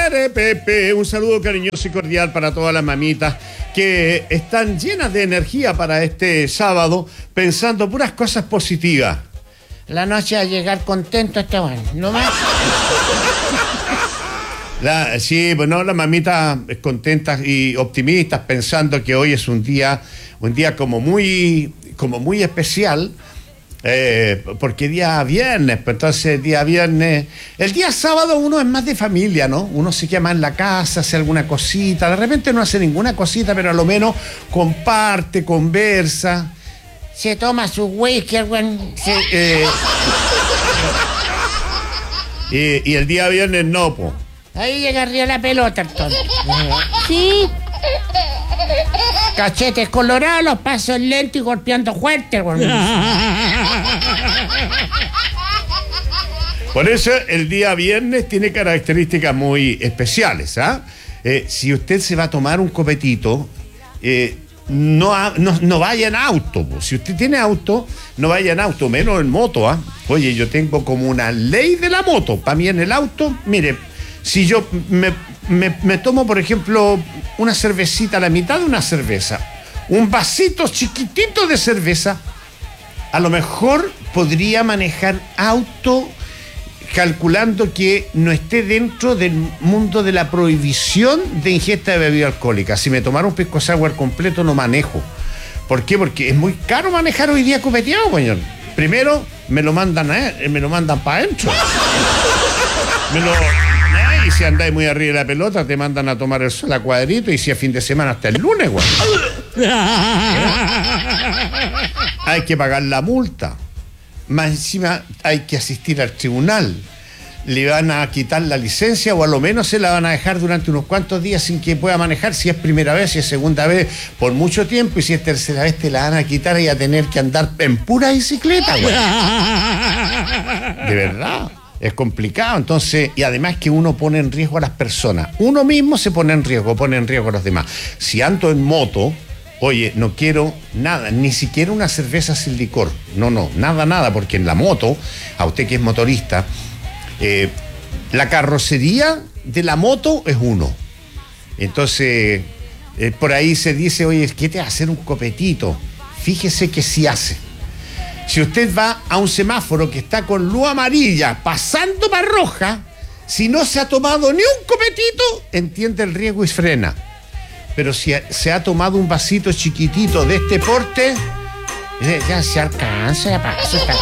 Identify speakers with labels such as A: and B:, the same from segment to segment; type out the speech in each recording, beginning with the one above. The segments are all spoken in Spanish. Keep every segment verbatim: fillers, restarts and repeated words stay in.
A: Pare, Pepe. Un saludo cariñoso y cordial para todas las mamitas que están llenas de energía para este sábado, pensando puras cosas positivas.
B: La noche a llegar contento este bueno, ¿no más?
A: La, sí, bueno, las mamitas contentas y optimistas, pensando que hoy es un día, un día como muy, como muy especial. Eh, porque día viernes, pues entonces día viernes, el día sábado uno es más de familia, ¿no? Uno se queda más en la casa, hace alguna cosita, de repente no hace ninguna cosita, pero a lo menos comparte, conversa,
B: se toma su whisky, bueno, se...
A: eh, y, y el día viernes no, po.
B: Ahí llega arriba la pelota, el tonto. Sí. Cachetes colorados, los pasos lentos y golpeando fuerte, güey.
A: Por eso el día viernes tiene características muy especiales, ¿ah? Eh, si usted se va a tomar un copetito, eh, no, ha, no, no vaya en auto. Po. Si usted tiene auto, no vaya en auto, menos en moto, ¿ah? Oye, yo tengo como una ley de la moto. Para mí en el auto, mire, si yo me, me, me tomo, por ejemplo, una cervecita, la mitad de una cerveza, un vasito chiquitito de cerveza, a lo mejor podría manejar auto calculando que no esté dentro del mundo de la prohibición de ingesta de bebida alcohólica. Si me tomara un pisco sour completo, no manejo. ¿Por qué? Porque es muy caro manejar hoy día copeteado, coño. Primero, me lo mandan a, me lo mandan para adentro. Me lo... Y si andáis muy arriba de la pelota, te mandan a tomar el sol a cuadrito, y si a fin de semana hasta el lunes, güey. Hay que pagar la multa. Más encima hay que asistir al tribunal. Le van a quitar la licencia, o a lo menos se la van a dejar durante unos cuantos días sin que pueda manejar, si es primera vez, si es segunda vez, por mucho tiempo, y si es tercera vez te la van a quitar y a tener que andar en pura bicicleta, güey. De verdad. Es complicado, entonces, y además que uno pone en riesgo a las personas. Uno mismo se pone en riesgo, pone en riesgo a los demás. Si ando en moto, oye, no quiero nada, ni siquiera una cerveza sin licor. No, no, nada, nada, porque en la moto, a usted que es motorista, eh, la carrocería de la moto es uno. Entonces, eh, por ahí se dice, oye, ¿qué te va a hacer un copetito? Fíjese que sí hace. Si usted va a un semáforo que está con luz amarilla, pasando para roja, si no se ha tomado ni un copetito, entiende el riesgo y frena. Pero si se ha tomado un vasito chiquitito de este porte, eh, ya se alcanza, ya pasa, está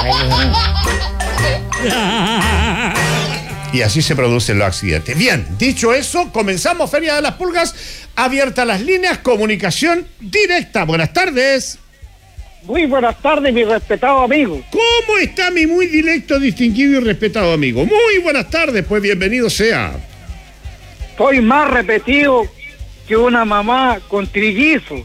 A: y así se producen los accidentes. Bien, dicho eso, comenzamos Feria de las Pulgas, abiertas las líneas, comunicación directa. Buenas tardes.
C: Muy buenas tardes, mi respetado amigo.
A: ¿Cómo está mi muy directo, distinguido y respetado amigo? Muy buenas tardes, pues bienvenido sea.
C: Estoy más repetido que una mamá con trillizos.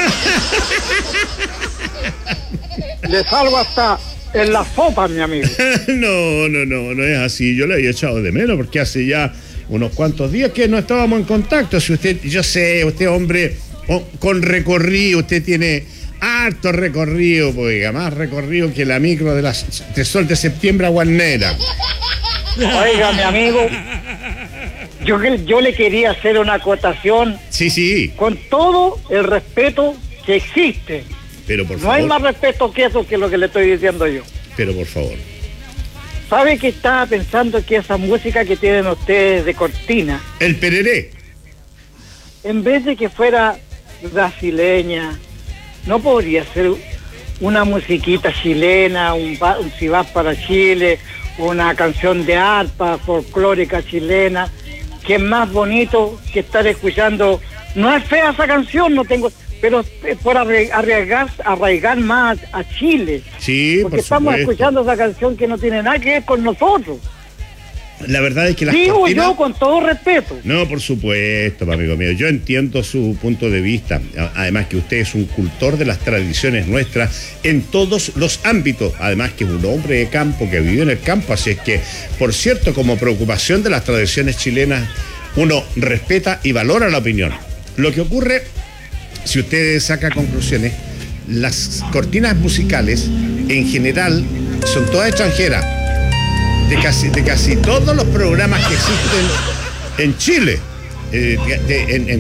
C: Le salgo hasta en la sopa, mi amigo.
A: No, no, no, no es así. Yo le había echado de menos porque hace ya unos cuantos días que no estábamos en contacto. Si usted, yo sé, usted hombre con recorrido, usted tiene harto recorrido, pues, más recorrido que la micro de, las, de Sol de Septiembre a Guarnera.
C: Oiga, mi amigo, yo, yo le quería hacer una acotación.
A: Sí, sí.
C: Con todo el respeto que existe.
A: Pero por
C: no
A: favor.
C: hay más respeto que eso, que lo que le estoy diciendo yo.
A: Pero por favor.
C: ¿Sabe que estaba pensando que esa música que tienen ustedes de cortina,
A: el pereré,
C: en vez de que fuera brasileña, no podría ser una musiquita chilena, un, un si vas para Chile, una canción de arpa folclórica chilena, que es más bonito que estar escuchando? No es fea esa canción, no tengo, pero por arriesgar, arraigar más a Chile.
A: Sí,
C: porque
A: por
C: estamos
A: supuesto.
C: escuchando esa canción que no tiene nada que ver con nosotros.
A: La verdad es que las
C: Digo
A: cortinas...
C: yo con todo respeto.
A: No, por supuesto, amigo mío. Yo entiendo su punto de vista. Además que usted es un cultor de las tradiciones nuestras en todos los ámbitos. Además que es un hombre de campo que vive en el campo. Así es que, por cierto, como preocupación de las tradiciones chilenas, uno respeta y valora la opinión. Lo que ocurre, si usted saca conclusiones, las cortinas musicales en general son todas extranjeras. De casi, de casi todos los programas que existen en Chile, eh, de- de- en, en